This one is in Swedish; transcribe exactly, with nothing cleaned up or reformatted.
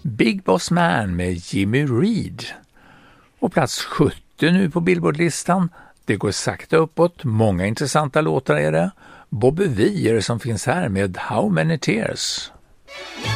Big Boss Man med Jimmy Reed. Och plats sjuttio nu på Billboardlistan. Det går sakta uppåt, många intressanta låtar är det. Bobby Vee är det som finns här med How Many Tears.